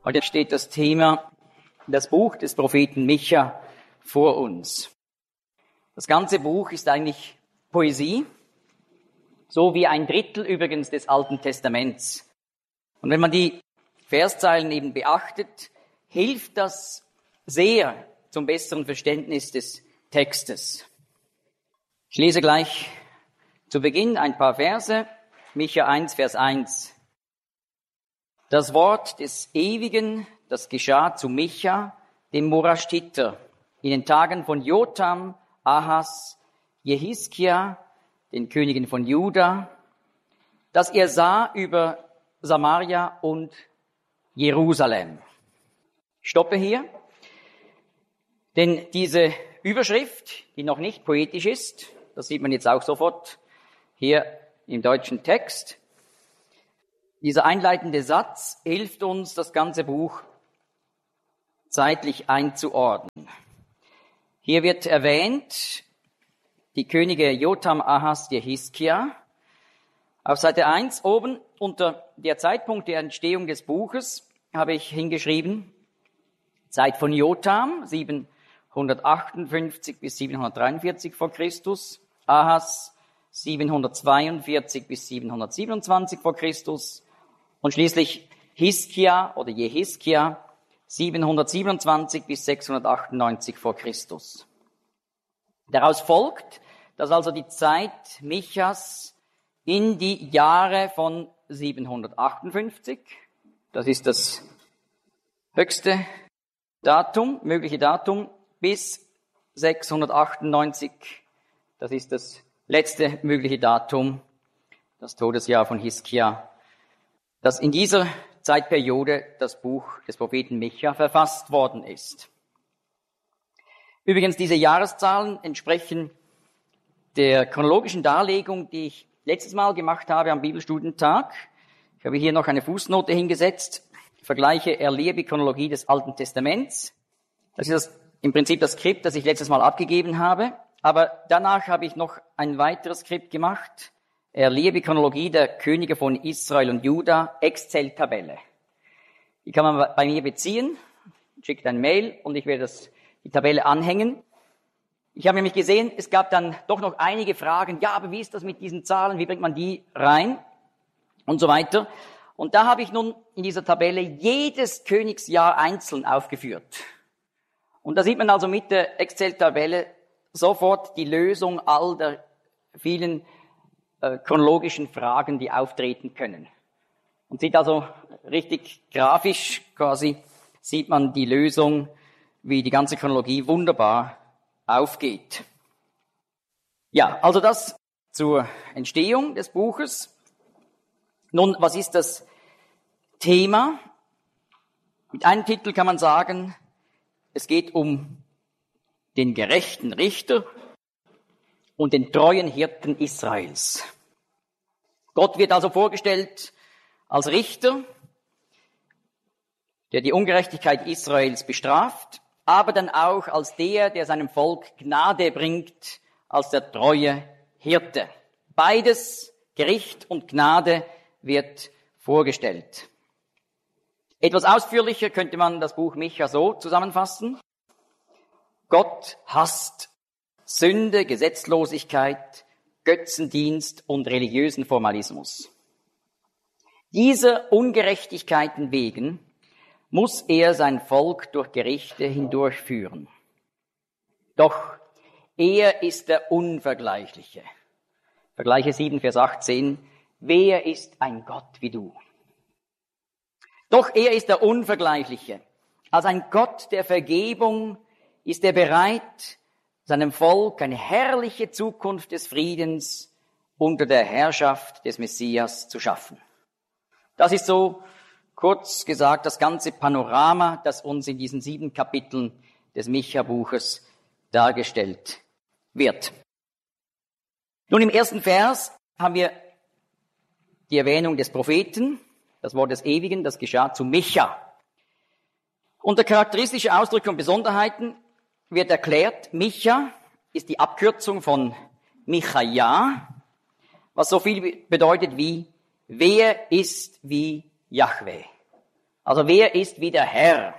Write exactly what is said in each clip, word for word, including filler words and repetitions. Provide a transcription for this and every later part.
Heute steht das Thema, das Buch des Propheten Micha vor uns. Das ganze Buch ist eigentlich Poesie, so wie ein Drittel übrigens des Alten Testaments. Und wenn man die Verszeilen eben beachtet, hilft das sehr zum besseren Verständnis des Textes. Ich lese gleich zu Beginn ein paar Verse, Micha eins, Vers eins. Das Wort des Ewigen, das geschah zu Micha, dem Moraschiter, in den Tagen von Jotam, Ahas, Jehiskia, den Königen von Juda, dass er sah über Samaria und Jerusalem. Ich stoppe hier, denn diese Überschrift, die noch nicht poetisch ist, das sieht man jetzt auch sofort hier im deutschen Text, dieser einleitende Satz hilft uns, das ganze Buch zeitlich einzuordnen. Hier wird erwähnt, die Könige Jotam, Ahas, Jehiskia. Auf Seite eins oben unter der Zeitpunkt der Entstehung des Buches habe ich hingeschrieben, Zeit von Jotam, siebenhundertachtundfünfzig bis siebenhundertdreiundvierzig vor Christus, Ahas siebenhundertzweiundvierzig bis siebenhundertsiebenundzwanzig vor Christus und schließlich Hiskia oder Jehiskia siebenhundertsiebenundzwanzig bis sechshundertachtundneunzig vor Christus. Daraus folgt, dass also die Zeit Michas in die Jahre von siebenhundertachtundfünfzig, das ist das höchste Datum, mögliche Datum, bis sechshundertachtundneunzig, das ist das letzte mögliche Datum, das Todesjahr von Hiskia, dass in dieser Zeitperiode das Buch des Propheten Micha verfasst worden ist. Übrigens, diese Jahreszahlen entsprechen der chronologischen Darlegung, die ich letztes Mal gemacht habe am Bibelstudientag. Ich habe hier noch eine Fußnote hingesetzt, vergleiche Erlebe-Chronologie des Alten Testaments. Das ist das, im Prinzip das Skript, das ich letztes Mal abgegeben habe. Aber danach habe ich noch ein weiteres Skript gemacht, Erlebe-Chronologie der Könige von Israel und Juda, Excel-Tabelle. Die kann man bei mir beziehen, schickt ein Mail und ich werde das, die Tabelle anhängen. Ich habe nämlich gesehen, es gab dann doch noch einige Fragen, ja, aber wie ist das mit diesen Zahlen, wie bringt man die rein und so weiter. Und da habe ich nun in dieser Tabelle jedes Königsjahr einzeln aufgeführt. Und da sieht man also mit der Excel-Tabelle sofort die Lösung all der vielen äh, chronologischen Fragen, die auftreten können. Und sieht also richtig grafisch quasi, sieht man die Lösung, wie die ganze Chronologie wunderbar aufgeht. Ja, also das zur Entstehung des Buches. Nun, was ist das Thema? Mit einem Titel kann man sagen, es geht um den gerechten Richter und den treuen Hirten Israels. Gott wird also vorgestellt als Richter, der die Ungerechtigkeit Israels bestraft, aber dann auch als der, der seinem Volk Gnade bringt, als der treue Hirte. Beides, Gericht und Gnade, wird vorgestellt. Etwas ausführlicher könnte man das Buch Micha so zusammenfassen. Gott hasst Sünde, Gesetzlosigkeit, Götzendienst und religiösen Formalismus. Dieser Ungerechtigkeiten wegen muss er sein Volk durch Gerichte hindurchführen. Doch er ist der Unvergleichliche. Vergleiche sieben, Vers achtzehn. Wer ist ein Gott wie du? Doch er ist der Unvergleichliche. Als ein Gott der Vergebung ist er bereit, seinem Volk eine herrliche Zukunft des Friedens unter der Herrschaft des Messias zu schaffen. Das ist so kurz gesagt das ganze Panorama, das uns in diesen sieben Kapiteln des Micha-Buches dargestellt wird. Nun im ersten Vers haben wir die Erwähnung des Propheten, das Wort des Ewigen, das geschah zu Micha. Unter charakteristische Ausdrücke und Besonderheiten wird erklärt, Micha ist die Abkürzung von Michaja, was so viel bedeutet wie, wer ist wie Jahwe. Also wer ist wie der Herr?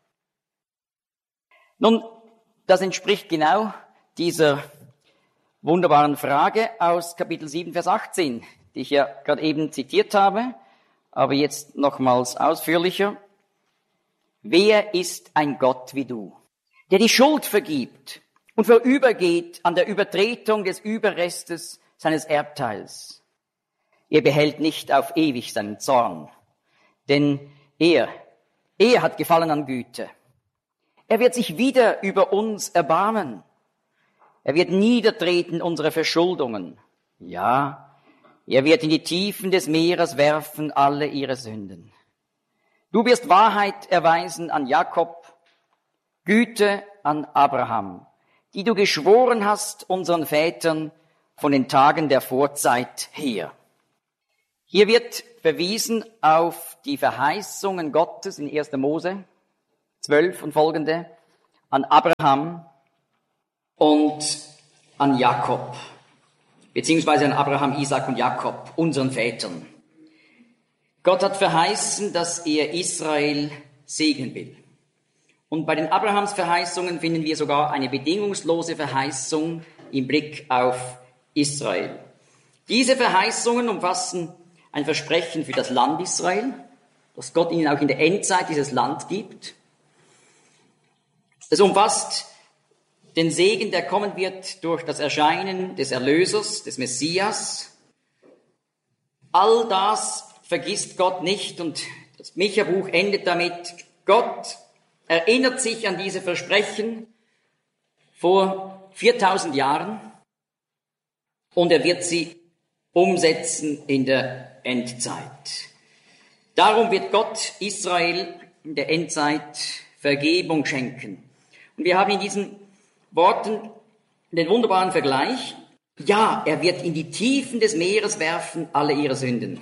Nun, das entspricht genau dieser wunderbaren Frage aus Kapitel sieben, Vers achtzehn, die ich ja gerade eben zitiert habe, aber jetzt nochmals ausführlicher. Wer ist ein Gott wie du, der die Schuld vergibt und vorübergeht an der Übertretung des Überrestes seines Erbteils? Er behält nicht auf ewig seinen Zorn, denn er, er hat Gefallen an Güte. Er wird sich wieder über uns erbarmen. Er wird niedertreten unsere Verschuldungen. Ja, er wird in die Tiefen des Meeres werfen alle ihre Sünden. Du wirst Wahrheit erweisen an Jakob, Güte an Abraham, die du geschworen hast unseren Vätern von den Tagen der Vorzeit her. Hier wird verwiesen auf die Verheißungen Gottes in erster Mose zwölf und folgende an Abraham und an Jakob, beziehungsweise an Abraham, Isaac und Jakob, unseren Vätern. Gott hat verheißen, dass er Israel segnen will. Und bei den Abrahams Verheißungen finden wir sogar eine bedingungslose Verheißung im Blick auf Israel. Diese Verheißungen umfassen ein Versprechen für das Land Israel, dass Gott ihnen auch in der Endzeit dieses Land gibt. Es umfasst den Segen, der kommen wird durch das Erscheinen des Erlösers, des Messias. All das vergisst Gott nicht und das Micha-Buch endet damit. Gott erinnert sich an diese Versprechen vor viertausend Jahren und er wird sie umsetzen in der Endzeit. Darum wird Gott Israel in der Endzeit Vergebung schenken. Und wir haben in diesen Worten den wunderbaren Vergleich. Ja, er wird in die Tiefen des Meeres werfen alle ihre Sünden.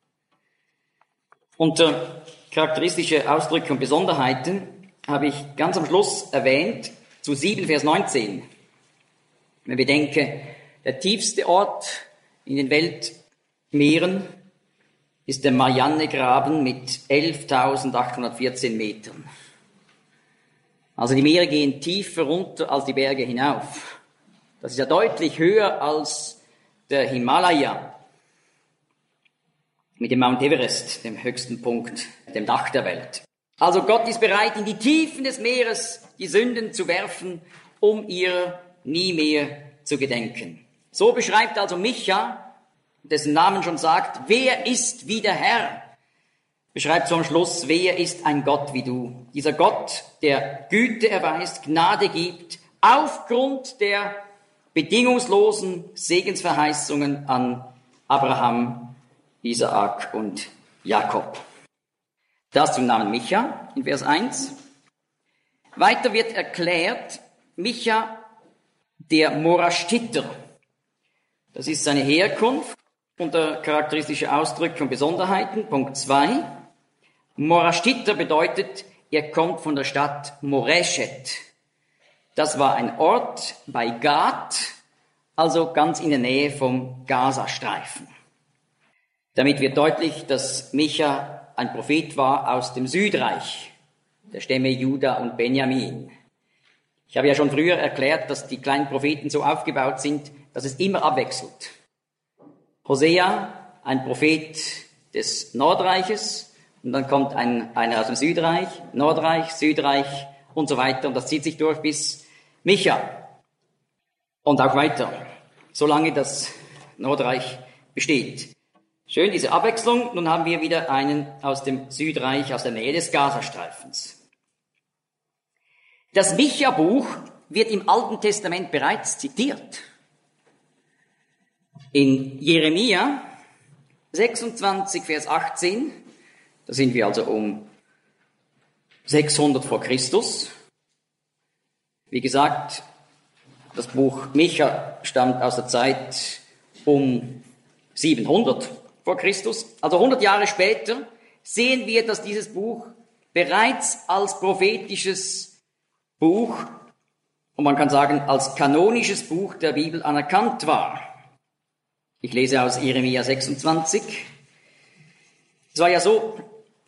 Unter charakteristische Ausdrücke und Besonderheiten habe ich ganz am Schluss erwähnt, zu sieben, Vers neunzehn. Wenn wir denken, der tiefste Ort in den Weltmeeren ist der Mariannegraben mit elftausendachthundertvierzehn Metern. Also die Meere gehen tiefer runter als die Berge hinauf. Das ist ja deutlich höher als der Himalaya mit dem Mount Everest, dem höchsten Punkt, dem Dach der Welt. Also Gott ist bereit, in die Tiefen des Meeres die Sünden zu werfen, um ihrer nie mehr zu gedenken. So beschreibt also Micha, dessen Namen schon sagt, wer ist wie der Herr? Beschreibt so am Schluss, wer ist ein Gott wie du? Dieser Gott, der Güte erweist, Gnade gibt, aufgrund der bedingungslosen Segensverheißungen an Abraham, Isaak und Jakob. Das zum Namen Micha in Vers eins. Weiter wird erklärt, Micha, der Moraschiter. Das ist seine Herkunft unter charakteristische Ausdrücke und Besonderheiten. Punkt zwei. Moraschiter bedeutet, er kommt von der Stadt Moreshet. Das war ein Ort bei Gat, also ganz in der Nähe vom Gazastreifen. Damit wird deutlich, dass Micha ein Prophet war aus dem Südreich, der Stämme Juda und Benjamin. Ich habe ja schon früher erklärt, dass die kleinen Propheten so aufgebaut sind, dass es immer abwechselt. Hosea, ein Prophet des Nordreiches, und dann kommt ein, einer aus dem Südreich, Nordreich, Südreich und so weiter. Und das zieht sich durch bis Micha und auch weiter, solange das Nordreich besteht. Schön, diese Abwechslung. Nun haben wir wieder einen aus dem Südreich, aus der Nähe des Gazastreifens. Das Micha-Buch wird im Alten Testament bereits zitiert. In Jeremia sechsundzwanzig, Vers achtzehn, da sind wir also um sechshundert vor Christus. Wie gesagt, das Buch Micha stammt aus der Zeit um siebenhundert vor Christus. Also hundert Jahre später sehen wir, dass dieses Buch bereits als prophetisches Buch, und man kann sagen, als kanonisches Buch der Bibel anerkannt war. Ich lese aus Jeremia sechsundzwanzig. Es war ja so,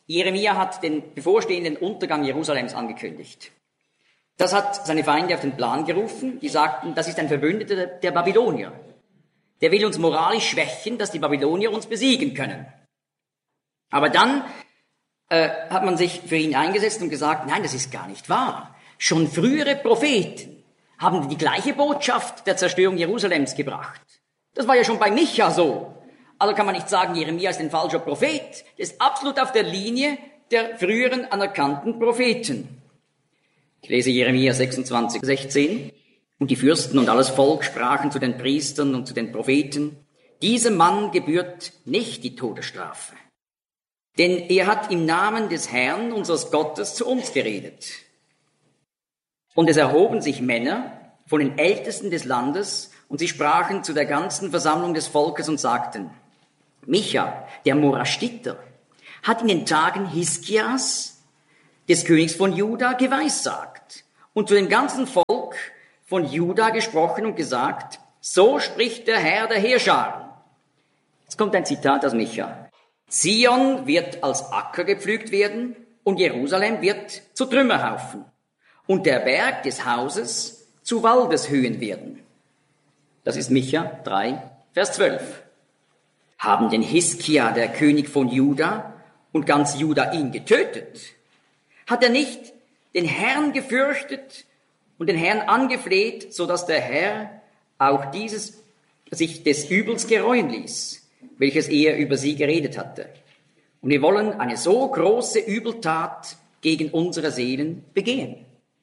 Jeremia hat den bevorstehenden Untergang Jerusalems angekündigt. Das hat seine Feinde auf den Plan gerufen. Die sagten, das ist ein Verbündeter der Babylonier. Der will uns moralisch schwächen, dass die Babylonier uns besiegen können. Aber dann äh, hat man sich für ihn eingesetzt und gesagt, nein, das ist gar nicht wahr. Schon frühere Propheten haben die gleiche Botschaft der Zerstörung Jerusalems gebracht. Das war ja schon bei Micha so. Also kann man nicht sagen, Jeremia ist ein falscher Prophet. Das ist absolut auf der Linie der früheren anerkannten Propheten. Ich lese Jeremia sechsundzwanzig, sechzehn. Und die Fürsten und alles Volk sprachen zu den Priestern und zu den Propheten, diesem Mann gebührt nicht die Todesstrafe. Denn er hat im Namen des Herrn, unseres Gottes, zu uns geredet. Und es erhoben sich Männer von den Ältesten des Landes, und sie sprachen zu der ganzen Versammlung des Volkes und sagten, Micha, der Moraschiter, hat in den Tagen Hiskias, des Königs von Juda, geweissagt und zu dem ganzen Volk von Juda gesprochen und gesagt, so spricht der Herr der Heerscharen. Jetzt kommt ein Zitat aus Micha. Zion wird als Acker gepflügt werden und Jerusalem wird zu Trümmerhaufen und der Berg des Hauses zu Waldeshöhen werden. Das ist Micha drei, Vers zwölf. Haben denn Hiskia, der König von Juda, und ganz Juda ihn getötet? Hat er nicht den Herrn gefürchtet und den Herrn angefleht, so dass der Herr auch dieses sich des Übels gereuen ließ, welches er über sie geredet hatte? Und wir wollen eine so große Übeltat gegen unsere Seelen begehen.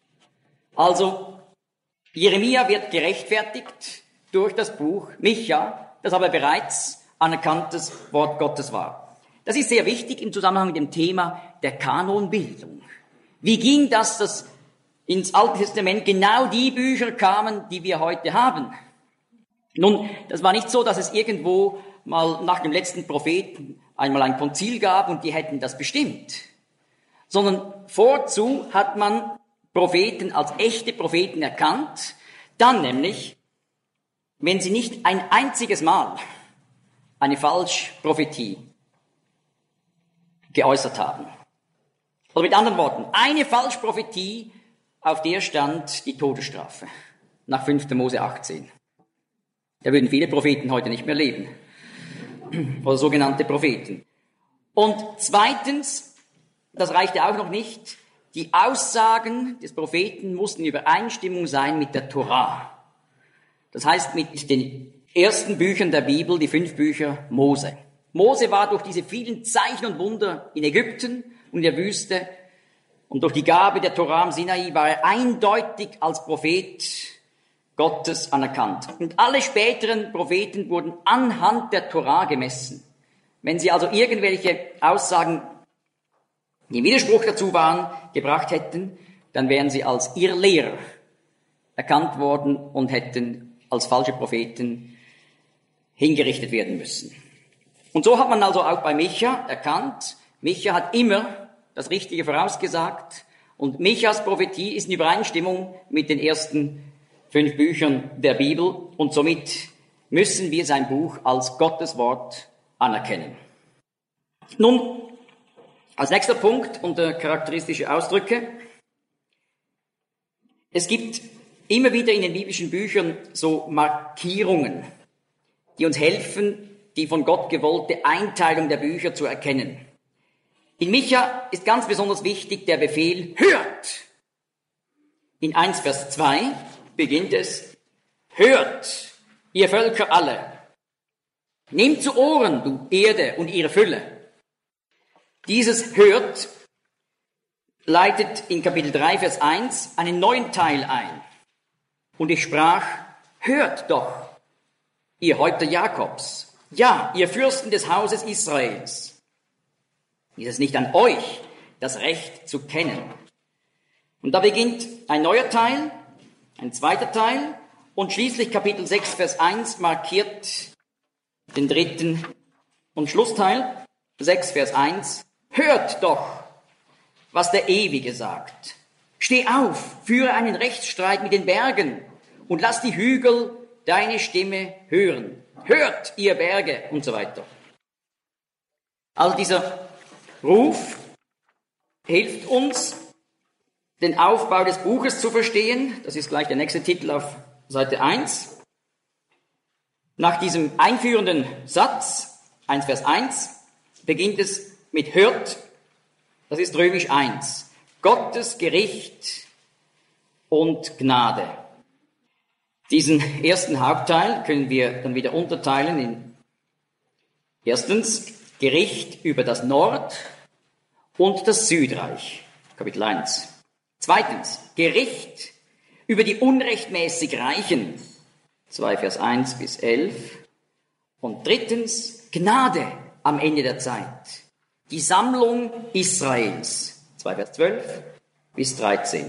Also, Jeremia wird gerechtfertigt durch das Buch Micha, das aber bereits anerkanntes Wort Gottes war. Das ist sehr wichtig im Zusammenhang mit dem Thema der Kanonbildung. Wie ging das, dass ins Alte Testament genau die Bücher kamen, die wir heute haben? Nun, das war nicht so, dass es irgendwo mal nach dem letzten Propheten einmal ein Konzil gab und die hätten das bestimmt, sondern vorzu hat man Propheten als echte Propheten erkannt, dann nämlich, wenn sie nicht ein einziges Mal eine Falschprophetie geäußert haben. Oder mit anderen Worten, eine Falschprophetie, auf der stand die Todesstrafe, nach fünfter Mose achtzehn. Da würden viele Propheten heute nicht mehr leben, oder sogenannte Propheten. Und zweitens, das reichte auch noch nicht, die Aussagen des Propheten mussten in Übereinstimmung sein mit der Torah. Das heißt, mit den ersten Büchern der Bibel, die fünf Bücher Mose. Mose war durch diese vielen Zeichen und Wunder in Ägypten und in der Wüste und durch die Gabe der Torah am Sinai war er eindeutig als Prophet Gottes anerkannt. Und alle späteren Propheten wurden anhand der Torah gemessen. Wenn sie also irgendwelche Aussagen, die im Widerspruch dazu waren, gebracht hätten, dann wären sie als Irrlehrer erkannt worden und hätten als falsche Propheten hingerichtet werden müssen. Und so hat man also auch bei Micha erkannt, Micha hat immer das Richtige vorausgesagt und Michas Prophetie ist in Übereinstimmung mit den ersten fünf Büchern der Bibel und somit müssen wir sein Buch als Gottes Wort anerkennen. Nun, als nächster Punkt unter charakteristische Ausdrücke. Es gibt immer wieder in den biblischen Büchern so Markierungen, die uns helfen, die von Gott gewollte Einteilung der Bücher zu erkennen. In Micha ist ganz besonders wichtig der Befehl, hört! In eins Vers zwei beginnt es, hört, ihr Völker alle! Nehmt zu Ohren, du Erde und ihre Fülle! Dieses hört leitet in Kapitel drei Vers eins einen neuen Teil ein. Und ich sprach, hört doch, ihr Häupter Jakobs, ja, ihr Fürsten des Hauses Israels. Ist es nicht an euch, das Recht zu kennen? Und da beginnt ein neuer Teil, ein zweiter Teil und schließlich Kapitel sechs, Vers eins markiert den dritten und Schlussteil, sechs, Vers eins. Hört doch, was der Ewige sagt. Steh auf, führe einen Rechtsstreit mit den Bergen und lass die Hügel deine Stimme hören. Hört, ihr Berge und so weiter. Also dieser Ruf hilft uns, den Aufbau des Buches zu verstehen. Das ist gleich der nächste Titel auf Seite eins. Nach diesem einführenden Satz, eins Vers eins, beginnt es mit hört, das ist römisch eins. Gottes Gericht und Gnade. Diesen ersten Hauptteil können wir dann wieder unterteilen in erstens Gericht über das Nord- und das Südreich, Kapitel eins. Zweitens Gericht über die unrechtmäßig Reichen, zwei Vers eins bis elf. Und drittens Gnade am Ende der Zeit, die Sammlung Israels, zwei Vers zwölf bis dreizehn.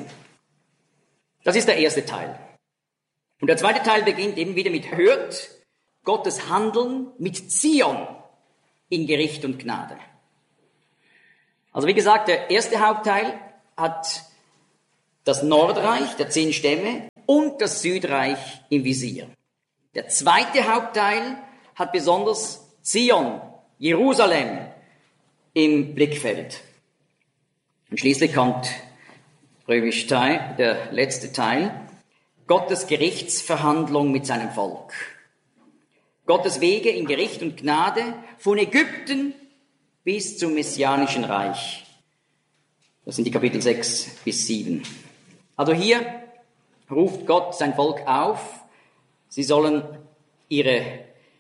Das ist der erste Teil. Und der zweite Teil beginnt eben wieder mit hört Gottes Handeln mit Zion in Gericht und Gnade. Also wie gesagt, der erste Hauptteil hat das Nordreich der zehn Stämme und das Südreich im Visier. Der zweite Hauptteil hat besonders Zion, Jerusalem im Blickfeld. Und schließlich kommt römisch Teil, der letzte Teil, Gottes Gerichtsverhandlung mit seinem Volk. Gottes Wege in Gericht und Gnade von Ägypten bis zum Messianischen Reich. Das sind die Kapitel sechs bis sieben. Also hier ruft Gott sein Volk auf, sie sollen ihre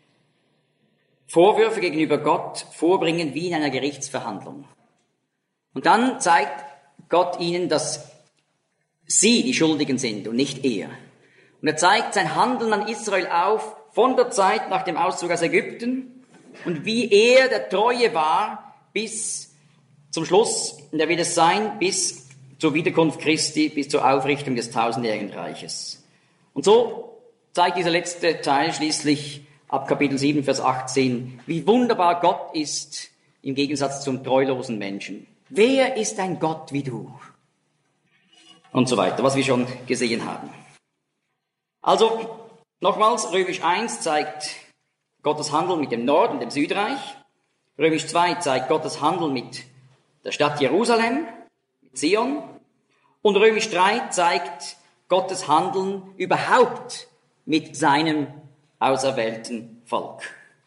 Vorwürfe gegenüber Gott vorbringen wie in einer Gerichtsverhandlung. Und dann zeigt Gott ihnen, dass sie die Schuldigen sind und nicht er. Und er zeigt sein Handeln an Israel auf von der Zeit nach dem Auszug aus Ägypten und wie er der Treue war bis zum Schluss, und er wird es sein, bis zur Wiederkunft Christi, bis zur Aufrichtung des tausendjährigen Reiches. Und so zeigt dieser letzte Teil schließlich ab Kapitel sieben, Vers achtzehn, wie wunderbar Gott ist im Gegensatz zum treulosen Menschen. Wer ist ein Gott wie du? Und so weiter, was wir schon gesehen haben. Also, nochmals, Römisch eins zeigt Gottes Handeln mit dem Nord- und dem Südreich. Römisch zwei zeigt Gottes Handeln mit der Stadt Jerusalem, mit Zion. Und Römisch drei zeigt Gottes Handeln überhaupt mit seinem auserwählten Volk.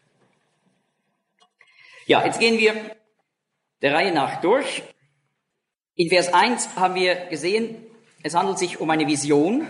Ja, jetzt gehen wir der Reihe nach durch. In Vers eins haben wir gesehen, es handelt sich um eine Vision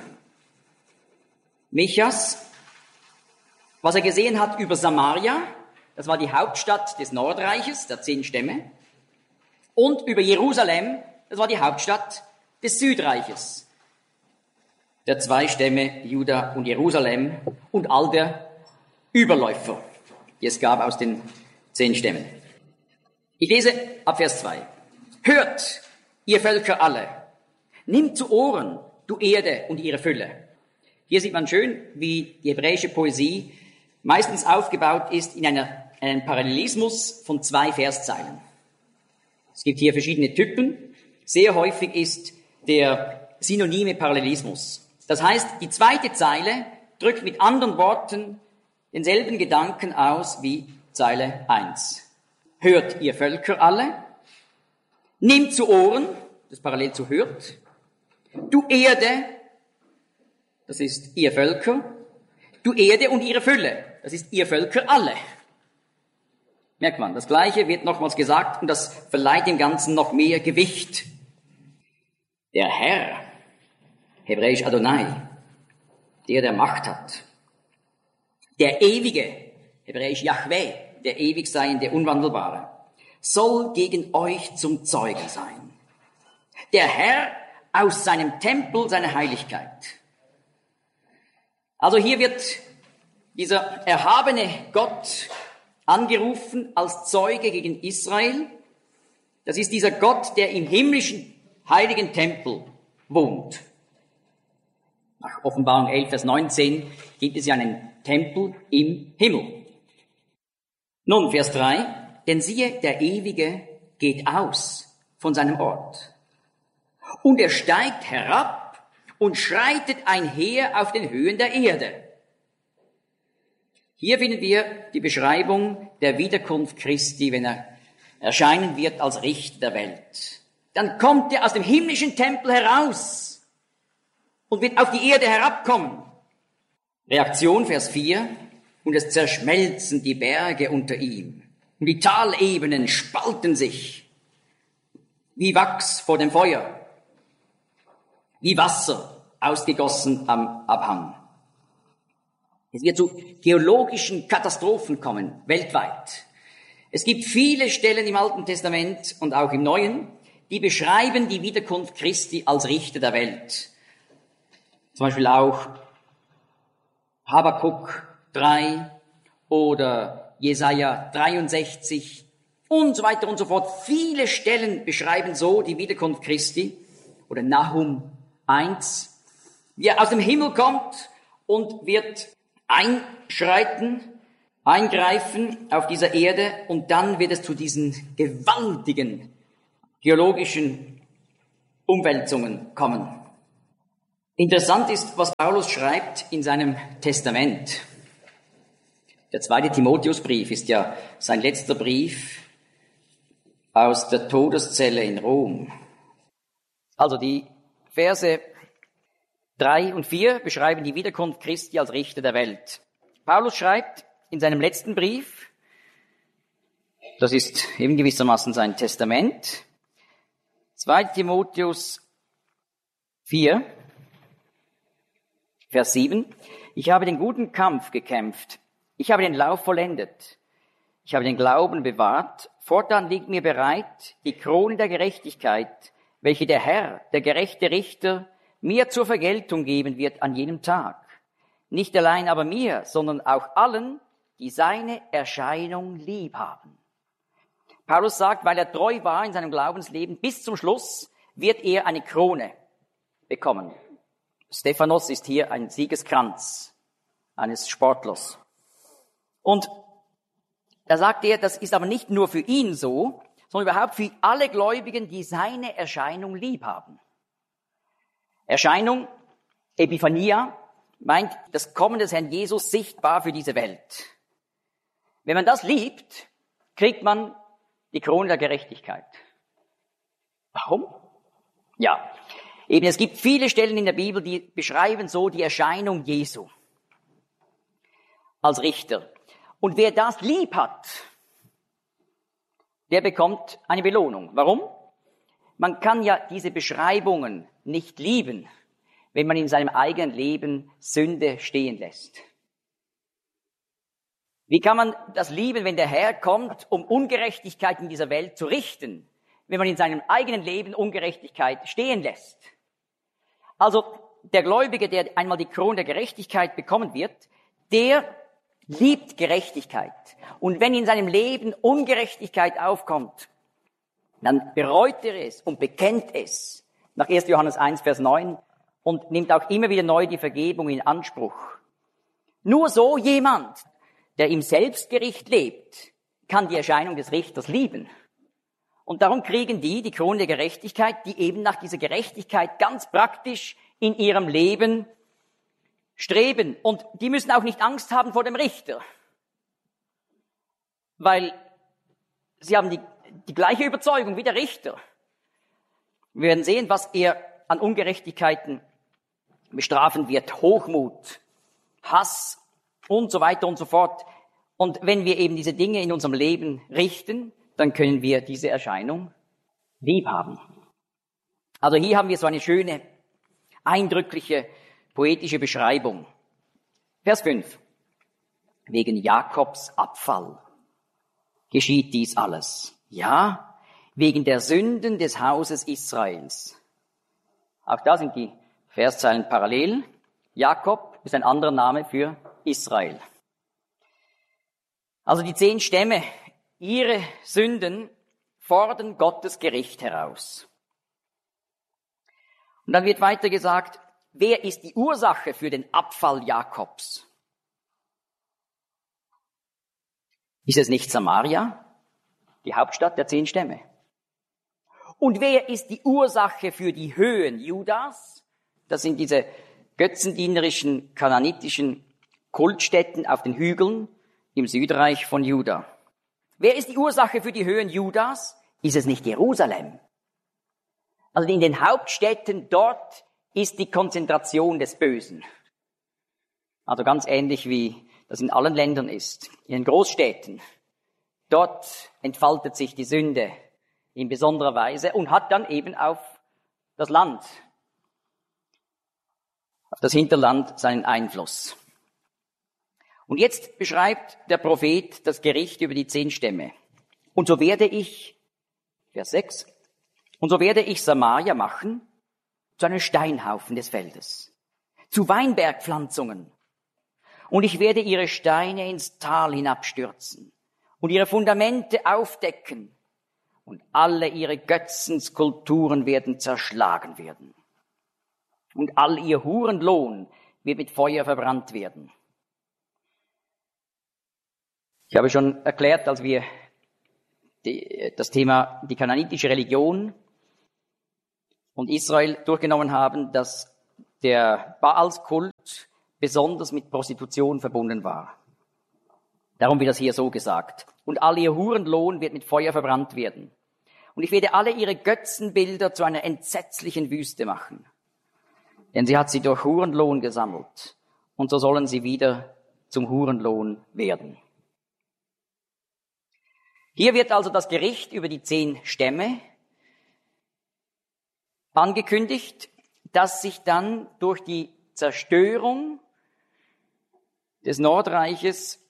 Michas, was er gesehen hat über Samaria, das war die Hauptstadt des Nordreiches, der zehn Stämme, und über Jerusalem, das war die Hauptstadt des Südreiches, der zwei Stämme, Juda und Jerusalem, und all der Überläufer, die es gab aus den zehn Stämmen. Ich lese ab Vers zwei. Hört, ihr Völker alle, nimmt zu Ohren, du Erde und ihre Fülle. Hier sieht man schön, wie die hebräische Poesie meistens aufgebaut ist in einer, einem Parallelismus von zwei Verszeilen. Es gibt hier verschiedene Typen. Sehr häufig ist der synonyme Parallelismus. Das heißt, die zweite Zeile drückt mit anderen Worten denselben Gedanken aus wie Zeile eins. Hört, ihr Völker alle, nimmt zu Ohren, das ist parallel zu hört, du Erde, das ist ihr Völker, du Erde und ihre Fülle, das ist ihr Völker alle. Merkt man, das Gleiche wird nochmals gesagt und das verleiht dem Ganzen noch mehr Gewicht. Der Herr, hebräisch Adonai, der der Macht hat, der Ewige, hebräisch Yahweh, der ewig Seiende, Unwandelbare, soll gegen euch zum Zeugen sein. Der Herr aus seinem Tempel, seiner Heiligkeit. Also hier wird dieser erhabene Gott angerufen als Zeuge gegen Israel. Das ist dieser Gott, der im himmlischen heiligen Tempel wohnt. Nach Offenbarung elf, Vers neunzehn gibt es ja einen Tempel im Himmel. Nun, Vers drei, denn siehe, der Ewige geht aus von seinem Ort und er steigt herab und schreitet einher auf den Höhen der Erde. Hier finden wir die Beschreibung der Wiederkunft Christi, wenn er erscheinen wird als Richter der Welt. dann kommt er aus dem himmlischen Tempel heraus und wird auf die Erde herabkommen. Reaktion, Vers vier. Und es zerschmelzen die Berge unter ihm. Und die Talebenen spalten sich. Wie Wachs vor dem Feuer. Wie Wasser ausgegossen am Abhang. Es wird zu geologischen Katastrophen kommen, weltweit. Es gibt viele Stellen im Alten Testament und auch im Neuen, die beschreiben die Wiederkunft Christi als Richter der Welt. Zum Beispiel auch Habakuk drei oder Jesaja dreiundsechzig und so weiter und so fort. Viele Stellen beschreiben so die Wiederkunft Christi oder Nahum eins, wie er aus dem Himmel kommt und wird einschreiten, eingreifen auf dieser Erde und dann wird es zu diesen gewaltigen geologischen Umwälzungen kommen. Interessant ist, was Paulus schreibt in seinem Testament. Der zweite Timotheusbrief ist ja sein letzter Brief aus der Todeszelle in Rom. Also die Verse drei und vier beschreiben die Wiederkunft Christi als Richter der Welt. Paulus schreibt in seinem letzten Brief, das ist eben gewissermaßen sein Testament, zweiter Timotheus vier, Vers sieben, ich habe den guten Kampf gekämpft, ich habe den Lauf vollendet, ich habe den Glauben bewahrt, fortan liegt mir bereit die Krone der Gerechtigkeit, welche der Herr, der gerechte Richter, mir zur Vergeltung geben wird an jenem Tag. Nicht allein aber mir, sondern auch allen, die seine Erscheinung lieb haben. Paulus sagt, weil er treu war in seinem Glaubensleben bis zum Schluss, wird er eine Krone bekommen. Stephanos ist hier ein Siegeskranz eines Sportlers. Und da sagt er, das ist aber nicht nur für ihn so, sondern überhaupt für alle Gläubigen, die seine Erscheinung lieb haben. Erscheinung, Epiphania, meint das Kommen des Herrn Jesus sichtbar für diese Welt. Wenn man das liebt, kriegt man die Krone der Gerechtigkeit. Warum? Ja, eben es gibt viele Stellen in der Bibel, die beschreiben so die Erscheinung Jesu als Richter. Und wer das lieb hat, der bekommt eine Belohnung. Warum? Man kann ja diese Beschreibungen nicht lieben, wenn man in seinem eigenen Leben Sünde stehen lässt. Wie kann man das lieben, wenn der Herr kommt, um Ungerechtigkeit in dieser Welt zu richten, wenn man in seinem eigenen Leben Ungerechtigkeit stehen lässt? Also der Gläubige, der einmal die Krone der Gerechtigkeit bekommen wird, der liebt Gerechtigkeit. Und wenn in seinem Leben Ungerechtigkeit aufkommt, dann bereut er es und bekennt es. Nach erster Johannes eins, Vers neun. Und nimmt auch immer wieder neu die Vergebung in Anspruch. Nur so jemand, der im Selbstgericht lebt, kann die Erscheinung des Richters lieben. Und darum kriegen die die Krone der Gerechtigkeit, die eben nach dieser Gerechtigkeit ganz praktisch in ihrem Leben streben. Und die müssen auch nicht Angst haben vor dem Richter. Weil sie haben die, die gleiche Überzeugung wie der Richter. Wir werden sehen, was er an Ungerechtigkeiten bestrafen wird. Hochmut, Hass und so weiter und so fort. Und wenn wir eben diese Dinge in unserem Leben richten, dann können wir diese Erscheinung lieb haben. Also hier haben wir so eine schöne, eindrückliche, poetische Beschreibung. Vers fünf. Wegen Jakobs Abfall geschieht dies alles. Ja, wegen der Sünden des Hauses Israels. Auch da sind die Verszeilen parallel. Jakob ist ein anderer Name für Israel. Also die zehn Stämme, ihre Sünden fordern Gottes Gericht heraus. Und dann wird weiter gesagt, wer ist die Ursache für den Abfall Jakobs? Ist es nicht Samaria, die Hauptstadt der zehn Stämme? Und wer ist die Ursache für die Höhen Judas? Das sind diese götzendienerischen, kananitischen Kultstätten auf den Hügeln im Südreich von Juda. Wer ist die Ursache für die Höhen Judas? Ist es nicht Jerusalem? Also in den Hauptstädten, dort ist die Konzentration des Bösen. Also ganz ähnlich wie das in allen Ländern ist. In den Großstädten, dort entfaltet sich die Sünde in besonderer Weise und hat dann eben auf das Land, auf das Hinterland seinen Einfluss. Und jetzt beschreibt der Prophet das Gericht über die zehn Stämme. Und so werde ich, Vers sechs, und so werde ich Samaria machen zu einem Steinhaufen des Feldes, zu Weinbergpflanzungen. Und ich werde ihre Steine ins Tal hinabstürzen und ihre Fundamente aufdecken. Und alle ihre Götzenskulpturen werden zerschlagen werden. Und all ihr Hurenlohn wird mit Feuer verbrannt werden. Ich habe schon erklärt, als wir die, das Thema die kananitische Religion und Israel durchgenommen haben, dass der Baalskult besonders mit Prostitution verbunden war. Darum wird das hier so gesagt. Und all ihr Hurenlohn wird mit Feuer verbrannt werden. Und ich werde alle ihre Götzenbilder zu einer entsetzlichen Wüste machen. Denn sie hat sie durch Hurenlohn gesammelt. Und so sollen sie wieder zum Hurenlohn werden. Hier wird also das Gericht über die zehn Stämme angekündigt, das sich dann durch die Zerstörung des Nordreiches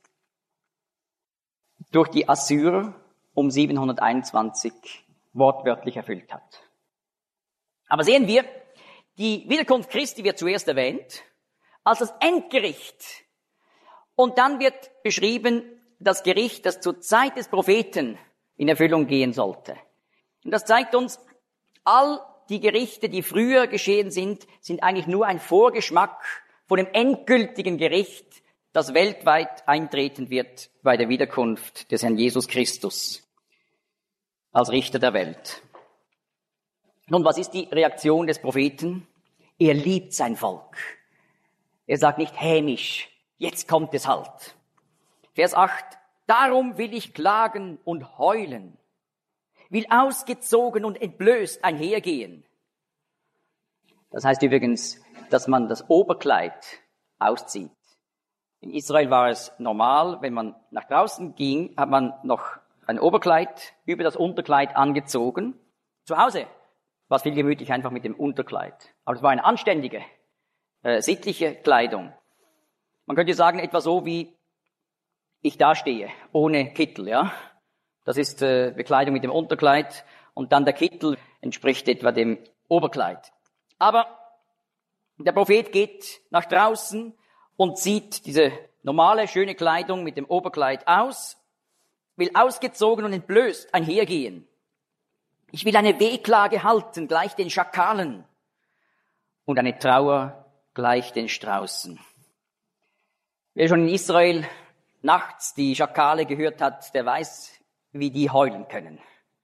durch die Assyrer um siebenhunderteinundzwanzig wortwörtlich erfüllt hat. Aber sehen wir, die Wiederkunft Christi wird zuerst erwähnt als das Endgericht. Und dann wird beschrieben das Gericht, das zur Zeit des Propheten in Erfüllung gehen sollte. Und das zeigt uns, all die Gerichte, die früher geschehen sind, sind eigentlich nur ein Vorgeschmack von dem endgültigen Gericht, das weltweit eintreten wird bei der Wiederkunft des Herrn Jesus Christus als Richter der Welt. Nun, was ist die Reaktion des Propheten? Er liebt sein Volk. Er sagt nicht hämisch, jetzt kommt es halt. Vers acht, darum will ich klagen und heulen, will ausgezogen und entblößt einhergehen. Das heißt übrigens, dass man das Oberkleid auszieht. In Israel war es normal, wenn man nach draußen ging, hat man noch ein Oberkleid über das Unterkleid angezogen. Zu Hause war es viel gemütlich einfach mit dem Unterkleid. Aber es war eine anständige, äh, sittliche Kleidung. Man könnte sagen, etwa so wie ich dastehe, ohne Kittel, ja. Das ist äh, Bekleidung mit dem Unterkleid und dann der Kittel entspricht etwa dem Oberkleid. Aber der Prophet geht nach draußen und zieht diese normale, schöne Kleidung mit dem Oberkleid aus, will ausgezogen und entblößt einhergehen. Ich will eine Wehklage halten, gleich den Schakalen, und eine Trauer gleich den Straußen. Wer schon in Israel nachts die Schakale gehört hat, der weiß, wie die heulen können.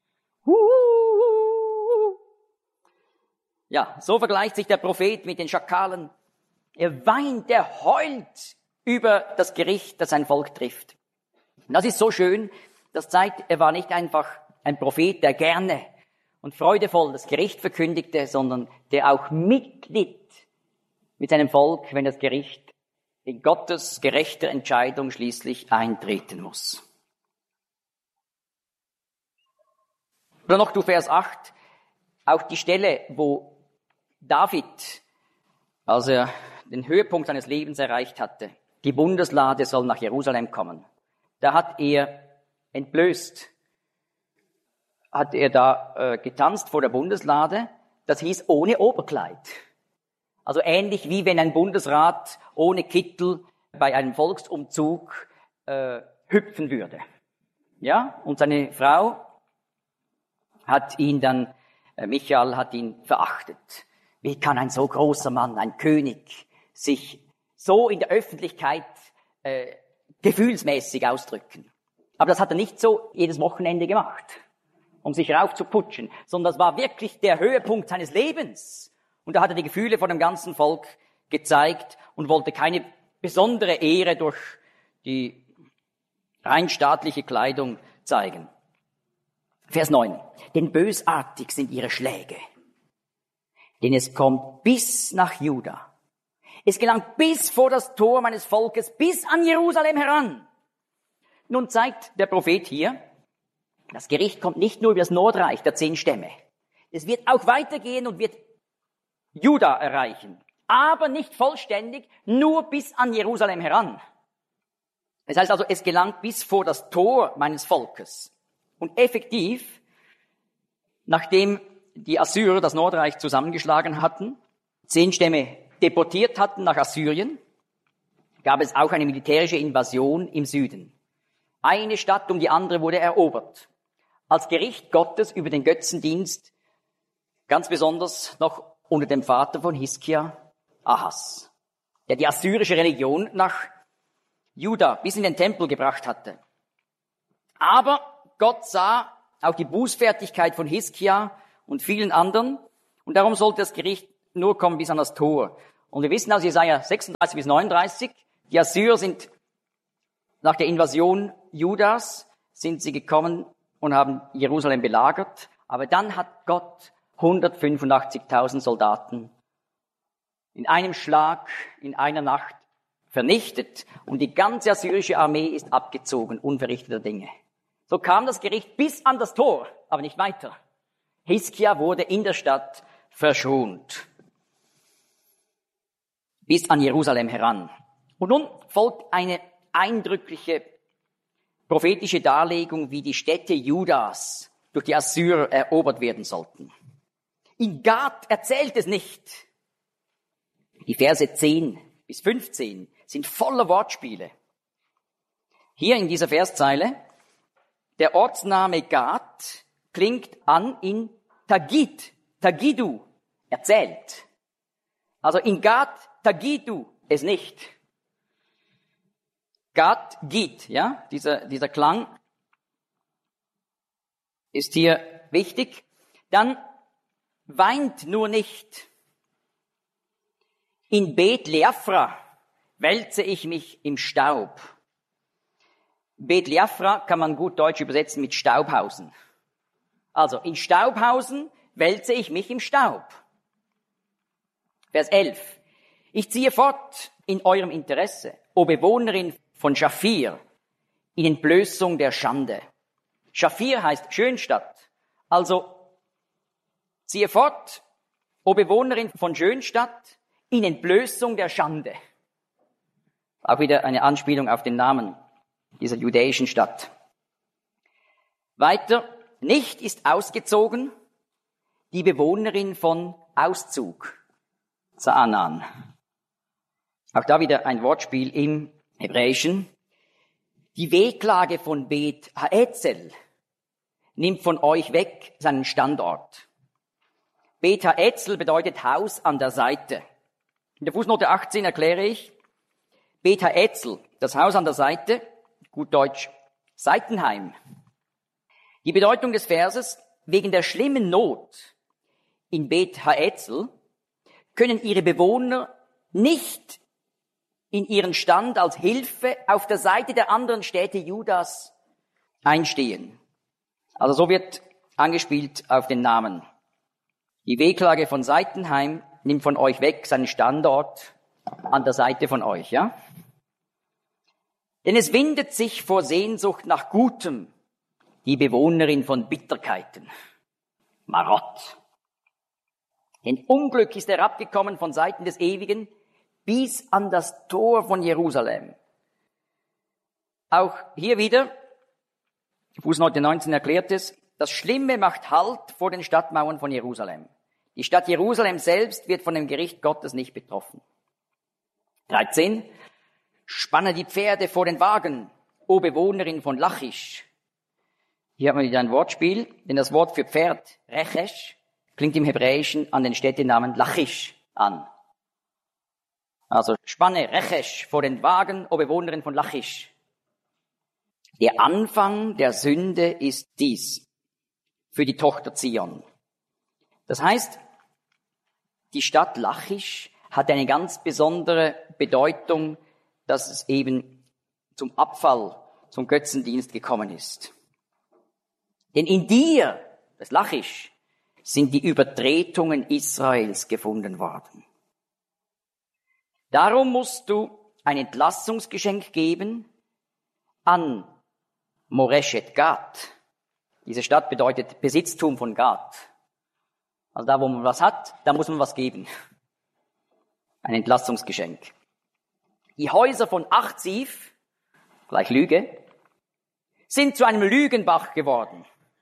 Ja, so vergleicht sich der Prophet mit den Schakalen. Er weint, er heult über das Gericht, das sein Volk trifft. Und das ist so schön, das zeigt, er war nicht einfach ein Prophet, der gerne und freudevoll das Gericht verkündigte, sondern der auch mitlitt mit seinem Volk, wenn das Gericht in Gottes gerechter Entscheidung schließlich eintreten muss. Oder noch du Vers acht, auch die Stelle, wo David, als er den Höhepunkt seines Lebens erreicht hatte, die Bundeslade soll nach Jerusalem kommen. Da hat er entblößt, hat er da äh, getanzt vor der Bundeslade, das hieß ohne Oberkleid. Also ähnlich wie wenn ein Bundesrat ohne Kittel bei einem Volksumzug äh, hüpfen würde. Ja, und seine Frau hat ihn dann, äh, Michael hat ihn verachtet. Wie kann ein so großer Mann, ein König, sich so in der Öffentlichkeit äh, gefühlsmäßig ausdrücken? Aber das hat er nicht so jedes Wochenende gemacht, um sich raufzuputschen, sondern das war wirklich der Höhepunkt seines Lebens. Und da hat er die Gefühle von dem ganzen Volk gezeigt und wollte keine besondere Ehre durch die rein staatliche Kleidung zeigen. Vers neun. Denn bösartig sind ihre Schläge denn es kommt bis nach Juda. Es gelangt bis vor das Tor meines Volkes, bis an Jerusalem heran. Nun zeigt der Prophet hier, das Gericht kommt nicht nur über das Nordreich der zehn Stämme. Es wird auch weitergehen und wird Juda erreichen, aber nicht vollständig, nur bis an Jerusalem heran. Das heißt also, es gelangt bis vor das Tor meines Volkes. Und effektiv, nachdem die Assyrer das Nordreich zusammengeschlagen hatten, zehn Stämme deportiert hatten nach Assyrien, gab es auch eine militärische Invasion im Süden. Eine Stadt um die andere wurde erobert. Als Gericht Gottes über den Götzendienst, ganz besonders noch unter dem Vater von Hiskia, Ahas, der die assyrische Religion nach Juda bis in den Tempel gebracht hatte. Aber Gott sah auch die Bußfertigkeit von Hiskia und vielen anderen und darum sollte das Gericht nur kommen bis an das Tor. Und wir wissen aus Jesaja sechsunddreißig bis neununddreißig, die Assyrer sind nach der Invasion Judas, sind sie gekommen und haben Jerusalem belagert. Aber dann hat Gott hundertfünfundachtzigtausend Soldaten in einem Schlag, in einer Nacht vernichtet und die ganze assyrische Armee ist abgezogen, unverrichteter Dinge. So kam das Gericht bis an das Tor, aber nicht weiter. Hiskia wurde in der Stadt verschont. Bis an Jerusalem heran. Und nun folgt eine eindrückliche prophetische Darlegung, wie die Städte Judas durch die Assyrer erobert werden sollten. In Gad erzählt es nicht. Die Verse zehn bis fünfzehn sind voller Wortspiele. Hier in dieser Verszeile, der Ortsname Gad klingt an in Tagid, Tagidu, erzählt. Also in Gad, Tagidu, es nicht. Gad, Gid, ja, dieser, dieser Klang ist hier wichtig. Dann weint nur nicht. In Bet Leafra wälze ich mich im Staub. Bet Leafra kann man gut deutsch übersetzen mit Staubhausen. Also, in Staubhausen wälze ich mich im Staub. Vers elf. Ich ziehe fort in eurem Interesse, o Bewohnerin von Schafir, in Entblößung der Schande. Schafir heißt Schönstadt. Also, ziehe fort, o Bewohnerin von Schönstadt, in Entblößung der Schande. Auch wieder eine Anspielung auf den Namen dieser judäischen Stadt. Weiter, nicht ist ausgezogen die Bewohnerin von Auszug, Zaanan. Auch da wieder ein Wortspiel im Hebräischen. Die Wehklage von Bet Haetzel nimmt von euch weg seinen Standort. Bet Haetzel bedeutet Haus an der Seite. In der Fußnote achtzehn erkläre ich, Bet Haetzel, das Haus an der Seite, gut Deutsch, Seitenheim. Die Bedeutung des Verses, wegen der schlimmen Not in Bet Haetzel können ihre Bewohner nicht in ihren Stand als Hilfe auf der Seite der anderen Städte Judas einstehen. Also so wird angespielt auf den Namen. Die Wehklage von Seitenheim nimmt von euch weg seinen Standort an der Seite von euch, ja? Denn es windet sich vor Sehnsucht nach Gutem die Bewohnerin von Bitterkeiten. Marott. Denn Unglück ist herabgekommen von Seiten des Ewigen bis an das Tor von Jerusalem. Auch hier wieder, Fußnote neunzehn erklärt es, das Schlimme macht Halt vor den Stadtmauern von Jerusalem. Die Stadt Jerusalem selbst wird von dem Gericht Gottes nicht betroffen. dreizehn. Spanne die Pferde vor den Wagen, o Bewohnerin von Lachisch. Hier haben wir wieder ein Wortspiel, denn das Wort für Pferd, Rechesh, klingt im Hebräischen an den Städtenamen Lachisch an. Also spanne Rechesh vor den Wagen, o Bewohnerin von Lachisch. Der Anfang der Sünde ist dies für die Tochter Zion. Das heißt, die Stadt Lachisch hat eine ganz besondere Bedeutung, dass es eben zum Abfall, zum Götzendienst gekommen ist. Denn in dir, das Lachisch, sind die Übertretungen Israels gefunden worden. Darum musst du ein Entlassungsgeschenk geben an Moreshet Gad. Diese Stadt bedeutet Besitztum von Gad. Also da, wo man was hat, da muss man was geben. Ein Entlassungsgeschenk. Die Häuser von Achziv, gleich Lüge, sind zu einem Lügenbach geworden.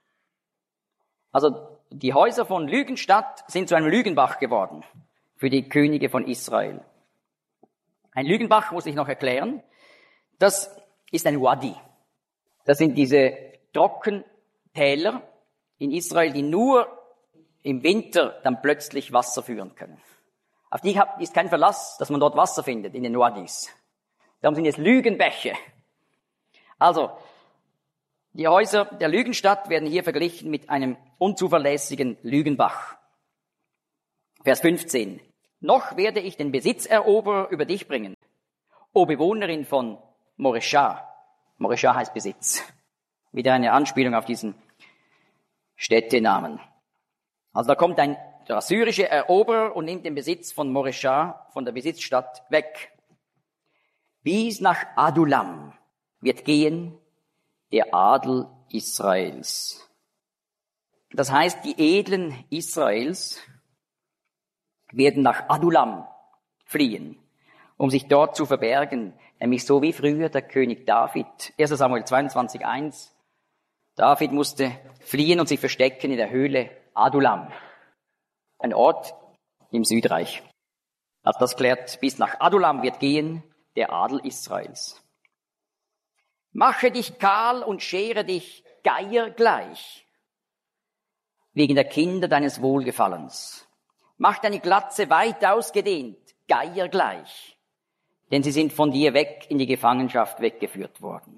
Also die Häuser von Lügenstadt sind zu einem Lügenbach geworden für die Könige von Israel. Ein Lügenbach muss ich noch erklären. Das ist ein Wadi. Das sind diese Trockentäler in Israel, die nur im Winter dann plötzlich Wasser führen können. Auf die ist kein Verlass, dass man dort Wasser findet in den Wadis. Darum sind es Lügenbäche. Also, die Häuser der Lügenstadt werden hier verglichen mit einem unzuverlässigen Lügenbach. Vers fünfzehn. Noch werde ich den Besitzeroberer über dich bringen, o Bewohnerin von Moresha. Moresha heißt Besitz. Wieder eine Anspielung auf diesen Städtenamen. Also da kommt ein der assyrische Eroberer und nimmt den Besitz von Moresha, von der Besitzstadt, weg. Bis nach Adulam wird gehen der Adel Israels. Das heißt, die Edlen Israels werden nach Adulam fliehen, um sich dort zu verbergen, nämlich so wie früher der König David. erster Samuel zweiundzwanzig eins. David musste fliehen und sich verstecken in der Höhle Adulam, ein Ort im Südreich. Also das klärt, bis nach Adulam wird gehen der Adel Israels. Mache dich kahl und schere dich Geier gleich, wegen der Kinder deines Wohlgefallens. Mach deine Glatze weit ausgedehnt, Geier gleich, denn sie sind von dir weg in die Gefangenschaft weggeführt worden.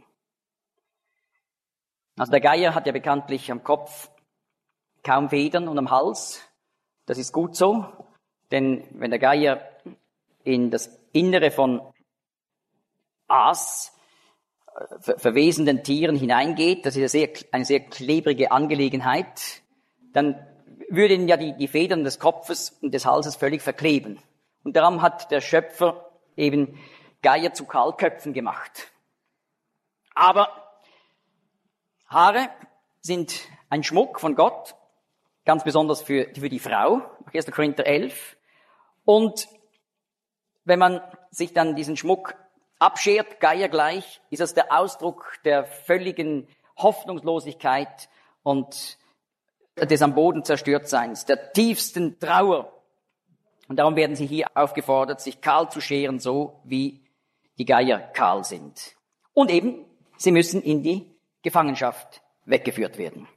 Also der Geier hat ja bekanntlich am Kopf kaum Federn und am Hals. Das ist gut so, denn wenn der Geier in das Innere von Aas, ver- verwesenden Tieren hineingeht, das ist eine sehr, eine sehr klebrige Angelegenheit, dann würden ja die, die Federn des Kopfes und des Halses völlig verkleben. Und darum hat der Schöpfer eben Geier zu Kahlköpfen gemacht. Aber Haare sind ein Schmuck von Gott, ganz besonders für, für die Frau, erster Korinther elf. Und wenn man sich dann diesen Schmuck abschert, Geier gleich, ist das der Ausdruck der völligen Hoffnungslosigkeit und des am Boden Zerstörtseins, der tiefsten Trauer. Und darum werden sie hier aufgefordert, sich kahl zu scheren, so wie die Geier kahl sind. Und eben, sie müssen in die Gefangenschaft weggeführt werden.